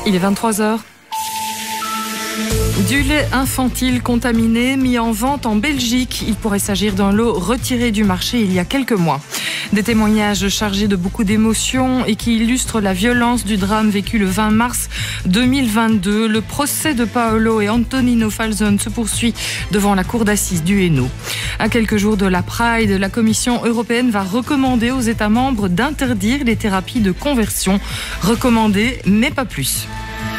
Il est 23h. Du lait infantile contaminé mis en vente en Belgique. Il pourrait s'agir d'un lot retiré du marché il y a quelques mois. Des témoignages chargés de beaucoup d'émotions et qui illustrent la violence du drame vécu le 20 mars 2022. Le procès de Paolo et Antonino Falzon se poursuit devant la cour d'assises du Hainaut. À quelques jours de la Pride, la Commission européenne va recommander aux États membres d'interdire les thérapies de conversion. Recommander, mais pas plus.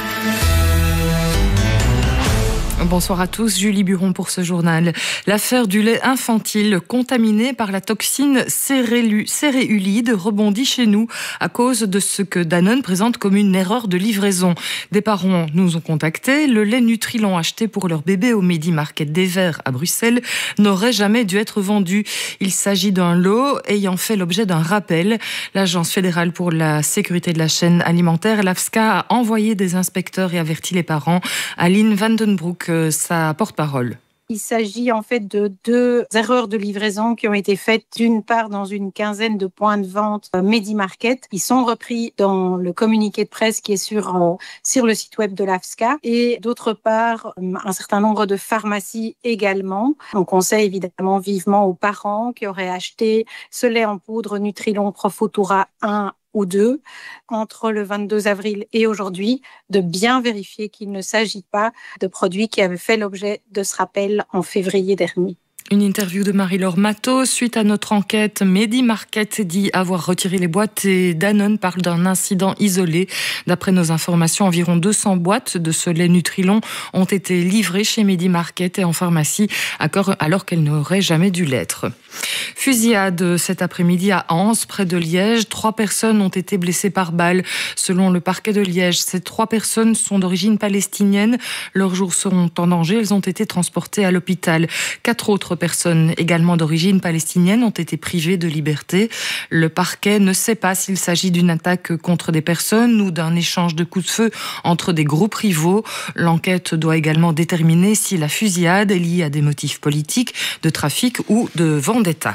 Bonsoir à tous, Julie Buron pour ce journal. L'affaire du lait infantile contaminé par la toxine céréulide rebondit chez nous à cause de ce que Danone présente comme une erreur de livraison. Des parents nous ont contactés. Le lait Nutrilon acheté pour leur bébé au Medi Market des Verts à Bruxelles n'aurait jamais dû être vendu. Il s'agit d'un lot ayant fait l'objet d'un rappel. L'Agence fédérale pour la sécurité de la chaîne alimentaire, l'AFSCA, a envoyé des inspecteurs et averti les parents. Aline Vandenbroek, sa porte-parole. Il s'agit en fait de 2 erreurs de livraison qui ont été faites d'une part dans une quinzaine de points de vente Medi Market. Ils sont repris dans le communiqué de presse qui est sur le site web de l'AFSCA et d'autre part un certain nombre de pharmacies également. On conseille évidemment vivement aux parents qui auraient acheté ce lait en poudre Nutrilon Profutura 1 ou 2 entre le 22 avril et aujourd'hui, de bien vérifier qu'il ne s'agit pas de produits qui avaient fait l'objet de ce rappel en février dernier. Une interview de Marie-Laure Matteau. Suite à notre enquête, Medi Market dit avoir retiré les boîtes et Danone parle d'un incident isolé. D'après nos informations, environ 200 boîtes de ce lait Nutrilon ont été livrées chez Medi Market et en pharmacie alors qu'elles n'auraient jamais dû l'être. Fusillade cet après-midi à Anse, près de Liège. 3 personnes ont été blessées par balle. Selon le parquet de Liège, ces 3 personnes sont d'origine palestinienne. Leurs jours seront en danger. Elles ont été transportées à l'hôpital. 4 autres personnes également d'origine palestinienne ont été privées de liberté. Le parquet ne sait pas s'il s'agit d'une attaque contre des personnes ou d'un échange de coups de feu entre des groupes rivaux. L'enquête doit également déterminer si la fusillade est liée à des motifs politiques, de trafic ou de vendetta.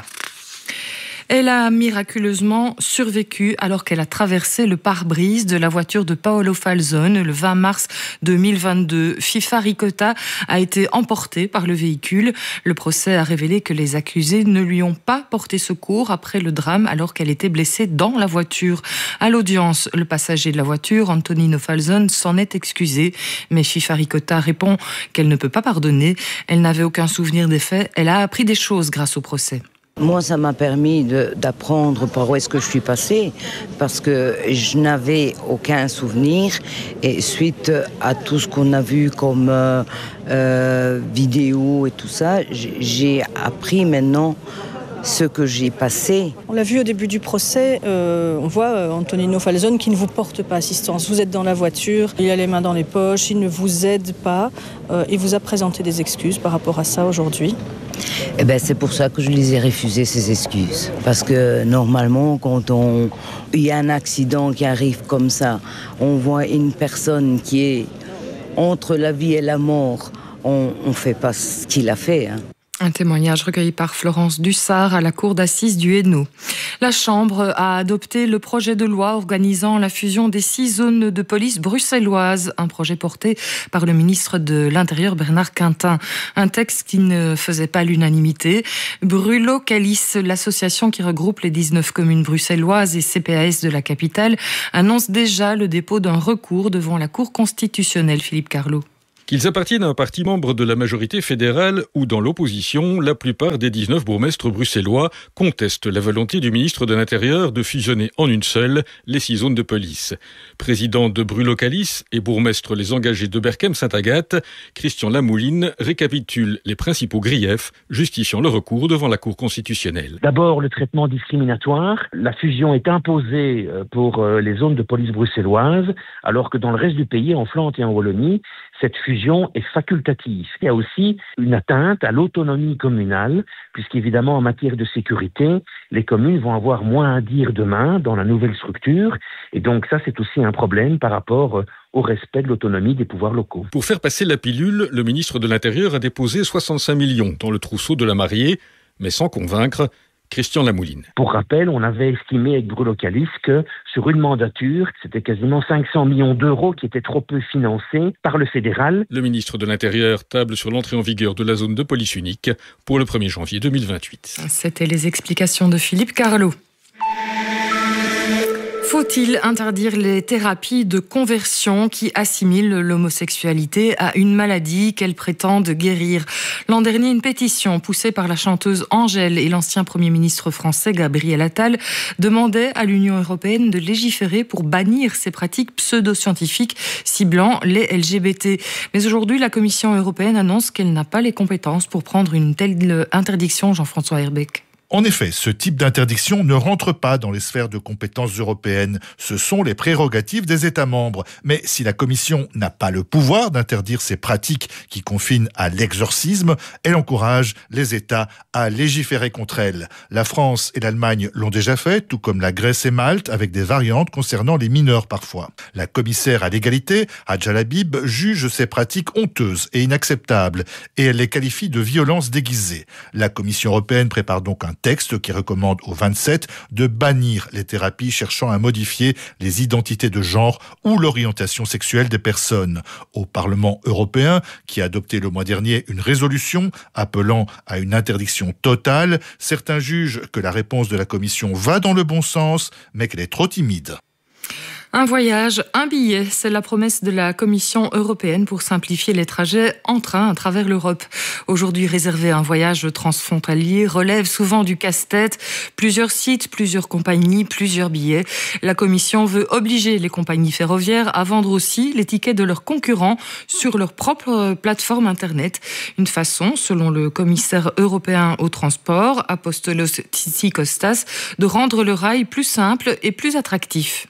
Elle a miraculeusement survécu alors qu'elle a traversé le pare-brise de la voiture de Paolo Falzon le 20 mars 2022. FIFA Ricotta a été emportée par le véhicule. Le procès a révélé que les accusés ne lui ont pas porté secours après le drame alors qu'elle était blessée dans la voiture. À l'audience, le passager de la voiture, Antonino Falzon, s'en est excusé. Mais FIFA Ricotta répond qu'elle ne peut pas pardonner. Elle n'avait aucun souvenir des faits. Elle a appris des choses grâce au procès. Moi, ça m'a permis d'apprendre par où est-ce que je suis passée, parce que je n'avais aucun souvenir. Et suite à tout ce qu'on a vu comme vidéo et tout ça, j'ai appris maintenant ce que j'ai passé. On l'a vu au début du procès, on voit Antonino Falzon qui ne vous porte pas assistance. Vous êtes dans la voiture, il a les mains dans les poches, il ne vous aide pas. Il vous a présenté des excuses par rapport à ça aujourd'hui. Eh ben, c'est pour ça que je les ai refusées, ces excuses. Parce que normalement, quand il y a un accident qui arrive comme ça, on voit une personne qui est entre la vie et la mort, on ne fait pas ce qu'il a fait. Un témoignage recueilli par Florence Dussard à la cour d'assises du Hainaut. La Chambre a adopté le projet de loi organisant la fusion des 6 zones de police bruxelloises, un projet porté par le ministre de l'Intérieur Bernard Quintin. Un texte qui ne faisait pas l'unanimité. Brulo Calis, l'association qui regroupe les 19 communes bruxelloises et CPAS de la capitale, annonce déjà le dépôt d'un recours devant la Cour constitutionnelle. Philippe Carlot. Qu'ils appartiennent à un parti membre de la majorité fédérale ou dans l'opposition, la plupart des 19 bourgmestres bruxellois contestent la volonté du ministre de l'Intérieur de fusionner en une seule les 6 zones de police. Président de Brulo-Calis et bourgmestre les engagés de Berchem-Sainte-Agathe, Christian Lamouline récapitule les principaux griefs justifiant le recours devant la Cour constitutionnelle. D'abord, le traitement discriminatoire. La fusion est imposée pour les zones de police bruxelloises, alors que dans le reste du pays, en Flandre et en Wallonie, cette fusion est facultative. Il y a aussi une atteinte à l'autonomie communale, puisqu'évidemment, en matière de sécurité, les communes vont avoir moins à dire demain dans la nouvelle structure. Et donc ça, c'est aussi un problème par rapport au respect de l'autonomie des pouvoirs locaux. Pour faire passer la pilule, le ministre de l'Intérieur a déposé 65 millions dans le trousseau de la mariée, mais sans convaincre. Christian Lamouline. Pour rappel, on avait estimé avec Bruno Calis que sur une mandature, c'était quasiment 500 millions d'euros qui étaient trop peu financés par le fédéral. Le ministre de l'Intérieur table sur l'entrée en vigueur de la zone de police unique pour le 1er janvier 2028. C'était les explications de Philippe Carlo. Faut-il interdire les thérapies de conversion qui assimilent l'homosexualité à une maladie qu'elles prétendent guérir ? L'an dernier, une pétition poussée par la chanteuse Angèle et l'ancien Premier ministre français Gabriel Attal demandait à l'Union européenne de légiférer pour bannir ces pratiques pseudo-scientifiques ciblant les LGBT. Mais aujourd'hui, la Commission européenne annonce qu'elle n'a pas les compétences pour prendre une telle interdiction, Jean-François Herbeck. En effet, ce type d'interdiction ne rentre pas dans les sphères de compétences européennes. Ce sont les prérogatives des États membres. Mais si la Commission n'a pas le pouvoir d'interdire ces pratiques qui confinent à l'exorcisme, elle encourage les États à légiférer contre elles. La France et l'Allemagne l'ont déjà fait, tout comme la Grèce et Malte, avec des variantes concernant les mineurs parfois. La commissaire à l'égalité, Hadja Labib, juge ces pratiques honteuses et inacceptables, et elle les qualifie de violences déguisées. La Commission européenne prépare donc un texte qui recommande aux 27 de bannir les thérapies cherchant à modifier les identités de genre ou l'orientation sexuelle des personnes. Au Parlement européen, qui a adopté le mois dernier une résolution appelant à une interdiction totale, certains jugent que la réponse de la Commission va dans le bon sens, mais qu'elle est trop timide. Un voyage, un billet, c'est la promesse de la Commission européenne pour simplifier les trajets en train à travers l'Europe. Aujourd'hui, réserver un voyage transfrontalier relève souvent du casse-tête. Plusieurs sites, plusieurs compagnies, plusieurs billets. La Commission veut obliger les compagnies ferroviaires à vendre aussi les tickets de leurs concurrents sur leur propre plateforme Internet. Une façon, selon le commissaire européen au transport, Apostolos Tsikostas, de rendre le rail plus simple et plus attractif.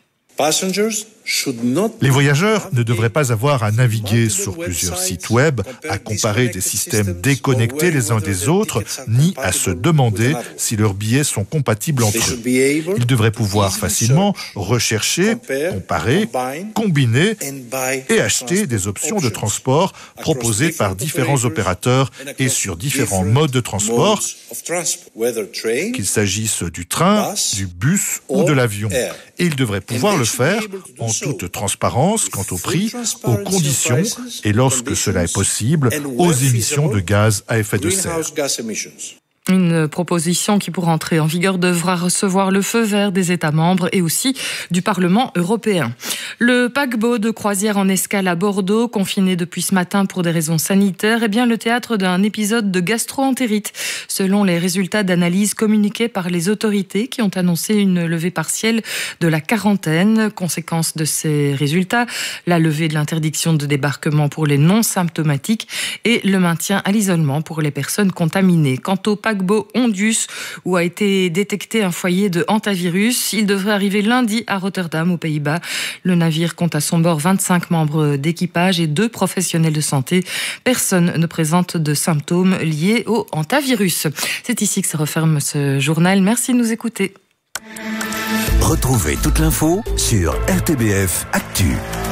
Les voyageurs ne devraient pas avoir à naviguer sur plusieurs sites web, à comparer des systèmes déconnectés les uns des autres, ni à se demander si leurs billets sont compatibles entre eux. Ils devraient pouvoir facilement rechercher, comparer, combiner et acheter des options de transport proposées par différents opérateurs et sur différents modes de transport, qu'il s'agisse du train, du bus ou de l'avion. Et ils devraient pouvoir le faire en toute transparence quant au prix, aux conditions et, lorsque cela est possible, aux émissions de gaz à effet de serre. Une proposition qui, pour entrer en vigueur, devra recevoir le feu vert des États membres et aussi du Parlement européen. Le paquebot de croisière en escale à Bordeaux, confiné depuis ce matin pour des raisons sanitaires, est bien le théâtre d'un épisode de gastro-entérite. Selon les résultats d'analyse communiqués par les autorités qui ont annoncé une levée partielle de la quarantaine. Conséquence de ces résultats, la levée de l'interdiction de débarquement pour les non-symptomatiques et le maintien à l'isolement pour les personnes contaminées. Quant au paquebot Ondius, où a été détecté un foyer de hantavirus. Il devrait arriver lundi à Rotterdam, aux Pays-Bas. Le navire compte à son bord 25 membres d'équipage et 2 professionnels de santé. Personne ne présente de symptômes liés au hantavirus. C'est ici que se referme ce journal. Merci de nous écouter. Retrouvez toute l'info sur RTBF Actu.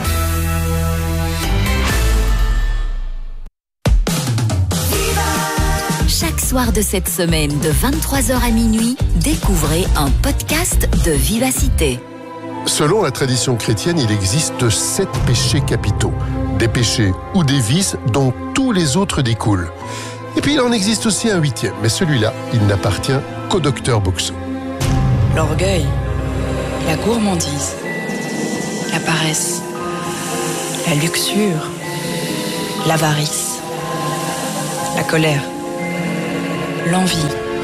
Chaque soir de cette semaine, de 23h à minuit, découvrez un podcast de Vivacité. Selon la tradition chrétienne, il existe 7 péchés capitaux. Des péchés ou des vices dont tous les autres découlent. Et puis il en existe aussi un 8e, mais celui-là, il n'appartient qu'au docteur Boxo. L'orgueil, la gourmandise, la paresse, la luxure, l'avarice, la colère, l'envie.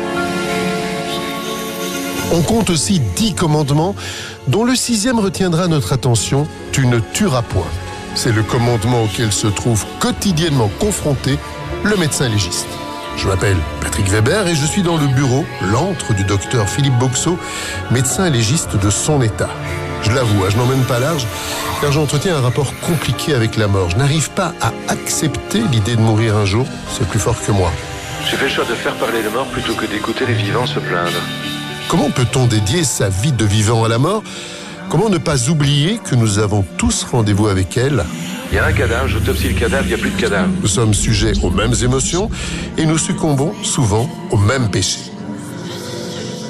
On compte aussi 10 commandements, dont le 6e retiendra notre attention, tu ne tueras point. C'est le commandement auquel se trouve quotidiennement confronté le médecin légiste. Je m'appelle Patrick Weber et je suis dans le bureau, l'antre du docteur Philippe Boxo, médecin légiste de son état. Je l'avoue, je n'emmène pas large, car j'entretiens un rapport compliqué avec la mort. Je n'arrive pas à accepter l'idée de mourir un jour, c'est plus fort que moi. J'ai fait le choix de faire parler les morts plutôt que d'écouter les vivants se plaindre. Comment peut-on dédier sa vie de vivant à la mort ? Comment ne pas oublier que nous avons tous rendez-vous avec elle ? Il y a un cadavre, j'autopsie le cadavre, il n'y a plus de cadavre. Nous sommes sujets aux mêmes émotions et nous succombons souvent aux mêmes péchés.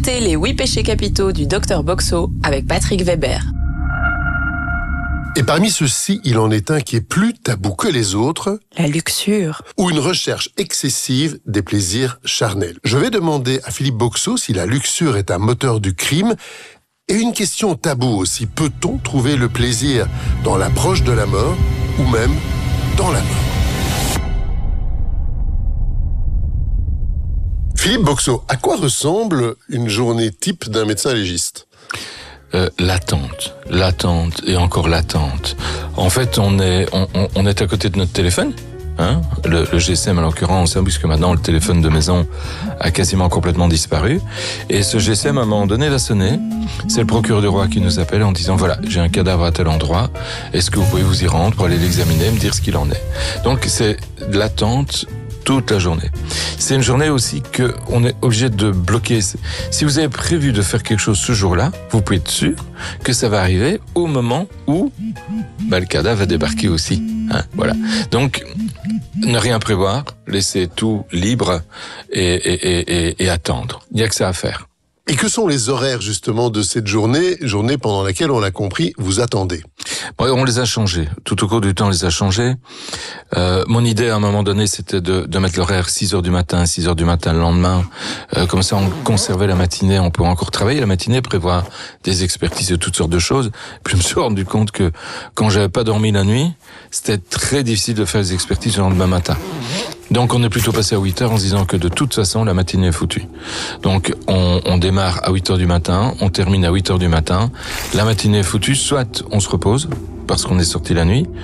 Écoutez les 8 péchés capitaux du Dr Boxo avec Patrick Weber. Et parmi ceux-ci, il en est un qui est plus tabou que les autres. La luxure. Ou une recherche excessive des plaisirs charnels. Je vais demander à Philippe Boxo si la luxure est un moteur du crime. Et une question taboue aussi. Peut-on trouver le plaisir dans l'approche de la mort ou même dans la mort? Philippe Boxo, à quoi ressemble une journée type d'un médecin légiste? L'attente et encore l'attente. En fait, on est à côté de notre téléphone, hein, le GSM en l'occurrence, hein, puisque maintenant le téléphone de maison a quasiment complètement disparu. Et ce GSM, à un moment donné, va sonner. C'est le procureur du roi qui nous appelle en disant voilà, j'ai un cadavre à tel endroit. Est-ce que vous pouvez vous y rendre pour aller l'examiner, me dire ce qu'il en est? Donc c'est de l'attente toute la journée. C'est une journée aussi que on est obligé de bloquer. Si vous avez prévu de faire quelque chose ce jour-là, vous pouvez être sûr que ça va arriver au moment où le cadavre va débarquer aussi. Hein, voilà. Donc, ne rien prévoir, laisser tout libre et attendre. Il n'y a que ça à faire. Et que sont les horaires justement de cette journée pendant laquelle, on l'a compris, vous attendez? Bon, on les a changés. Tout au cours du temps, on les a changés. Mon idée, à un moment donné, c'était de mettre l'horaire 6h du matin le lendemain. Comme ça, on conservait la matinée, on pouvait encore travailler la matinée, prévoir des expertises de toutes sortes de choses. Puis je me suis rendu compte que quand j'avais pas dormi la nuit, c'était très difficile de faire les expertises le lendemain matin. Donc on est plutôt passé à 8h en se disant que de toute façon la matinée est foutue. Donc on démarre à 8h du matin, on termine à 8h du matin, la matinée est foutue, soit on se repose parce qu'on est sorti la nuit,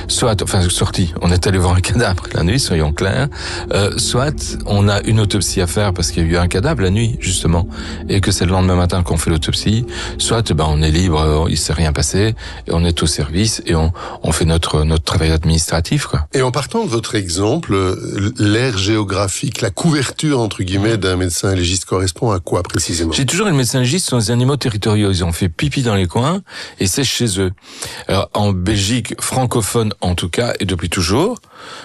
on est allé voir un cadavre la nuit, soyons clairs, soit on a une autopsie à faire parce qu'il y a eu un cadavre la nuit, justement, et que c'est le lendemain matin qu'on fait l'autopsie, soit on est libre, il s'est rien passé, et on est au service, et on fait notre travail administratif, quoi. Et en partant de votre exemple, l'aire géographique, la couverture, entre guillemets, d'un médecin légiste correspond à quoi, précisément? J'ai toujours les médecins légistes sont des animaux territoriaux, ils ont fait pipi dans les coins, et c'est chez eux. Alors, en Belgique, francophone en tout cas, et depuis toujours,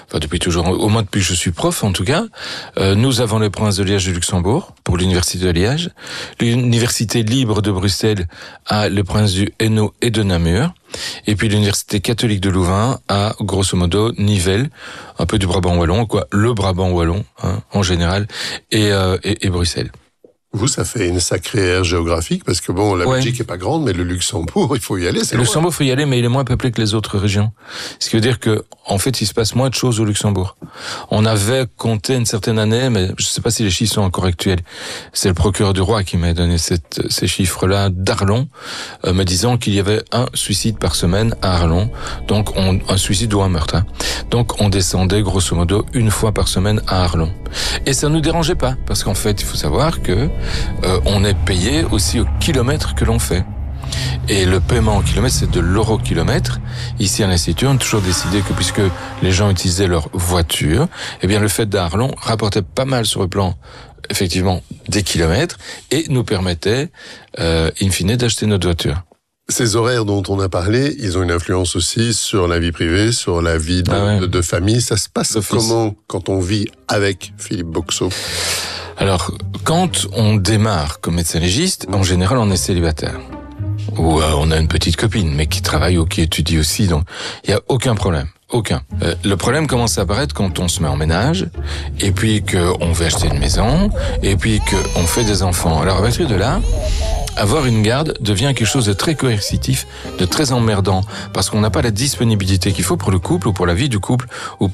au moins depuis que je suis prof en tout cas, nous avons les provinces de Liège et Luxembourg, pour l'université de Liège. L'université libre de Bruxelles a les provinces du Hainaut et de Namur. Et puis l'université catholique de Louvain a, grosso modo, Nivelles, un peu du Brabant wallon, le Brabant wallon, hein, en général, et Bruxelles. Vous, ça fait une sacrée aire géographique, parce que la Belgique est pas grande, mais le Luxembourg, il faut y aller. Le Luxembourg, il faut y aller, mais il est moins peuplé que les autres régions. Ce qui veut dire que, en fait, il se passe moins de choses au Luxembourg. On avait compté une certaine année, mais je sais pas si les chiffres sont encore actuels. C'est le procureur du roi qui m'a donné ces chiffres-là d'Arlon, me disant qu'il y avait un suicide par semaine à Arlon. Donc, un suicide ou un meurtre, hein. Donc, on descendait, grosso modo, une fois par semaine à Arlon. Et ça nous dérangeait pas, parce qu'en fait, il faut savoir que on est payé aussi au kilomètre que l'on fait. Et le paiement au kilomètre, c'est de l'euro-kilomètre. Ici, à l'Institut, on a toujours décidé que puisque les gens utilisaient leur voiture, le fait d'Arlon rapportait pas mal sur le plan, effectivement, des kilomètres et nous permettait, in fine, d'acheter notre voiture. Ces horaires dont on a parlé, ils ont une influence aussi sur la vie privée, sur la vie de famille. Ça se passe comment quand on vit avec Philippe Boxo? Alors, quand on démarre comme médecin légiste, en général, on est célibataire. Ou on a une petite copine, mais qui travaille ou qui étudie aussi, donc il n'y a aucun problème. Aucun. Le problème commence à apparaître quand on se met en ménage, et puis qu'on veut acheter une maison, et puis qu'on fait des enfants. Alors, à partir de là, avoir une garde devient quelque chose de très coercitif, de très emmerdant, parce qu'on n'a pas la disponibilité qu'il faut pour le couple, ou pour la vie du couple, ou